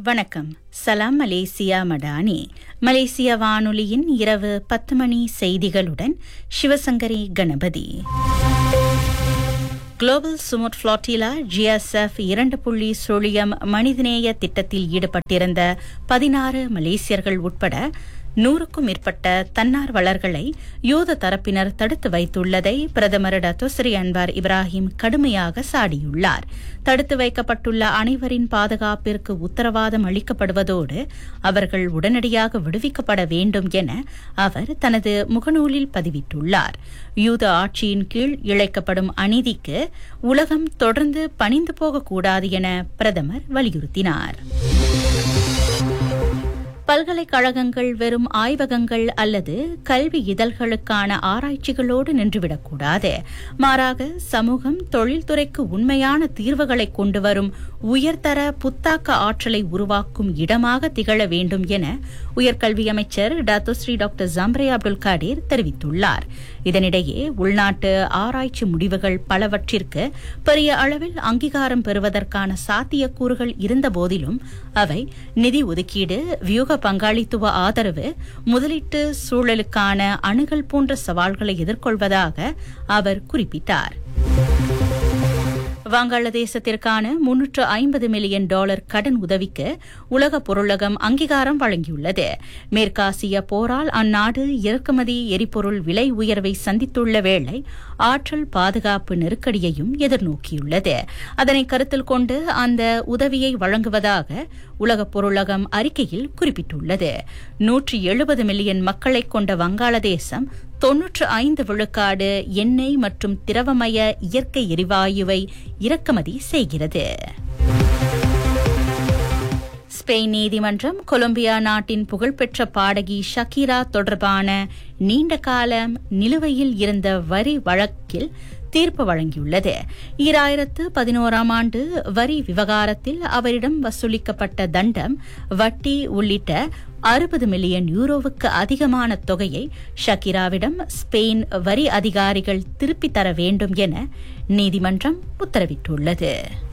வணக்கம். சலாம் மலேசியா மடானி. மலேசிய வானொலியின் இரவு 10 மணி செய்திகளுடன் Sivasankari Ganapathi. Global Sumud ஃப்ளாட்டிலா GSF 2.0 மனிதநேய திட்டத்தில் ஈடுபட்டிருந்த 16 மலேசியர்கள் உட்பட 100க்கும் மேற்பட்ட தன்னார்வலர்களை யூத தரப்பினர் தடுத்து வைத்துள்ளதை பிரதமர் டத்தோஸ்ரீ அன்வார் இப்ராஹிம் கடுமையாக சாடியுள்ளார். தடுத்து வைக்கப்பட்டுள்ள அனைவரின் பாதுகாப்பிற்கு உத்தரவாதம் அளிக்கப்படுவதோடு அவர்கள் உடனடியாக விடுவிக்கப்பட வேண்டும் என அவர் தனது முகநூலில் பதிவிட்டுள்ளார். யூத ஆட்சியின் கீழ் இழைக்கப்படும் அநீதிக்கு உலகம் தொடர்ந்து பணிந்து போகக்கூடாது என பிரதமர் வலியுறுத்தினார். பல்கலைக்கழகங்கள் வெறும் ஆய்வகங்கள் அல்லது கல்வி இதழ்களுக்கான ஆராய்ச்சிகளோடு நின்றுவிடக்கூடாது. மாறாக சமூகம் தொழில்துறைக்கு உண்மையான தீர்வுகளை கொண்டுவரும் உயர்தர புத்தாக்க ஆற்றலை உருவாக்கும் இடமாக திகழ வேண்டும் என உயர்கல்வி அமைச்சர் டத்தோஸ்ரீ டாக்டர் ஜம்ரே அப்துல் காடீர் தெரிவித்துள்ளார். இதனிடையே உள்நாட்டு ஆராய்ச்சி முடிவுகள் பலவற்றிற்கு பெரிய அளவில் அங்கீகாரம் பெறுவதற்கான சாத்தியக்கூறுகள் இருந்தபோதிலும் அவை நிதி ஒதுக்கீடு, வியூக பங்காளித்துவ ஆதரவு, முதலீட்டு சூழலுக்கான அணுகல் போன்ற சவால்களை எதிர்கொள்வதாக அவர் குறிப்பிட்டார். வங்காளதேசத்திற்கான $350 மில்லியன் கடன் உதவிக்கு உலக பொருளகம் அங்கீகாரம் வழங்கியுள்ளது. மேற்காசிய போரால் அந்நாடு இறக்குமதி எரிபொருள் விலை உயர்வை சந்தித்துள்ள வேளை ஆற்றல் பாதுகாப்பு நெருக்கடியையும் எதிர்நோக்கியுள்ளது. அதனை கருத்தில் கொண்டு அந்த உதவியை வழங்குவதாக உலக பொருளகம் அறிக்கையில் குறிப்பிட்டுள்ளது. 170 மில்லியன் மக்களை கொண்ட வங்காளதேசம் 95% எண்ணெய் மற்றும் திரவமய இயற்கை எரிவாயுவை இறக்குமதி செய்கிறது. ஸ்பெயின் நீதிமன்றம் கொலம்பியா நாட்டின் புகழ்பெற்ற பாடகி ஷக்கீரா தொடர்பான நீண்ட காலம் நிலுவையில் இருந்த வரி வழக்கில் தீர்ப்பு வழங்கியுள்ளது. 2011ஆம் ஆண்டு வரி விவகாரத்தில் அவரிடம் வசூலிக்கப்பட்ட தண்டம், வட்டி உள்ளிட்ட 60 மில்லியன் யூரோவுக்கு அதிகமான தொகையை ஷக்கீராவிடம் ஸ்பெயின் வரி அதிகாரிகள் திருப்பித் தர வேண்டும் என நீதிமன்றம் உத்தரவிட்டுள்ளது.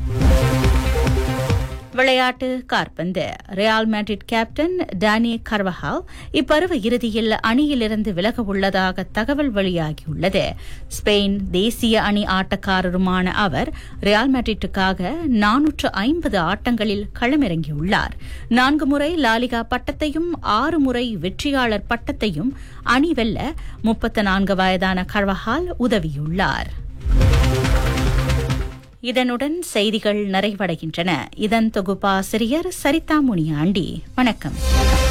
விளையாட்டு காற்பந்து. ரியால் மேட்ரிட் கேப்டன் டானி கர்வஹால் இப்பருவ இறுதியில் அணியிலிருந்து விலக உள்ளதாக தகவல் வெளியாகியுள்ளது. ஸ்பெயின் தேசிய அணி ஆட்டக்காரருமான அவர் ரியால் மேட்ரிட்டுக்காக 450 ஆட்டங்களில் களமிறங்கியுள்ளார். 4 முறை லாலிகா பட்டத்தையும் 6 முறை வெற்றியாளர் பட்டத்தையும் அணி வெல்ல 34 வயதான கர்வஹால் உதவியுள்ளார். இதனுடன் செய்திகள் நிறைவடைகின்றன. இதன் தொகுப்பாசிரியர் சரிதா முனியாண்டி. வணக்கம்.